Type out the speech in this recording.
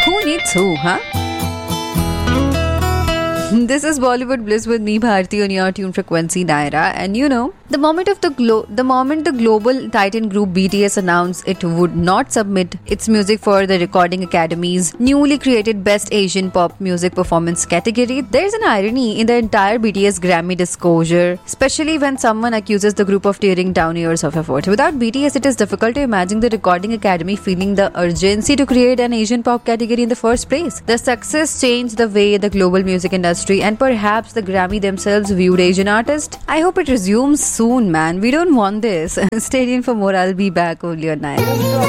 Who needs who, huh? This is Bollywood Bliss with me, Bharti, on your tune frequency, Naira. And you know, the moment the global Titan group BTS announced it would not submit its music for the Recording Academy's newly created Best Asian Pop Music Performance category, there's an irony in the entire BTS Grammy disclosure, especially when someone accuses the group of tearing down years of effort. Without BTS, it is difficult to imagine the Recording Academy feeling the urgency to create an Asian pop category in the first place. The success changed the way the global music industry and perhaps the Grammy themselves viewed Asian artists. I hope it resumes soon, man. We don't want this. Stay tuned for more. I'll be back only on 9.